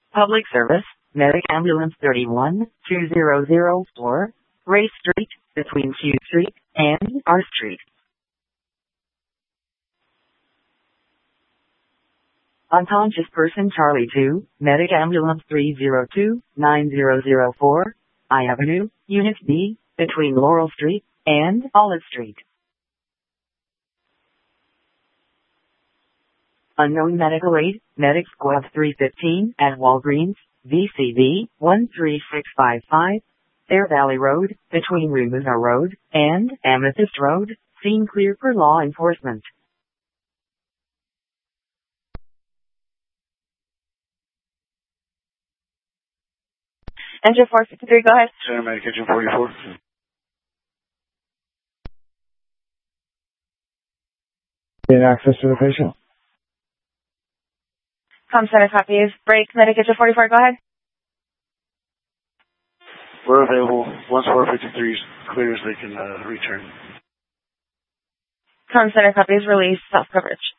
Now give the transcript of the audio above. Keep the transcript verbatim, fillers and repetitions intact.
Public service, Medic Ambulance thirty-one two thousand four, Ray Street, between Q Street and R Street. Unconscious person Charlie two, Medic Ambulance three zero two nine zero zero four, I Avenue, Unit D, between Laurel Street and Olive Street. Unknown medical aid, Medic Squad three fifteen at Walgreens, V C B one three six five five, Fair Valley Road, between Remusa Road and Amethyst Road, scene clear for law enforcement. Engine four fifty-three, go ahead. Center Medic Engine forty-four. Gain access to the patient. Com Center copies. Break, Medic Engine forty-four, go ahead. We're available once four fifty-three is clear as they can uh, return. Com Center copies. Release self-coverage.